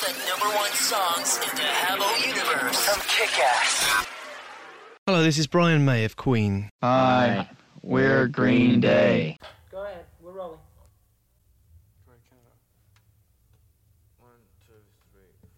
the #1 songs in the Habbo universe from Kick-Ass. Hello, this is Brian May of Queen. Hi, we're Green Day. Go ahead, we're rolling. One, two, three,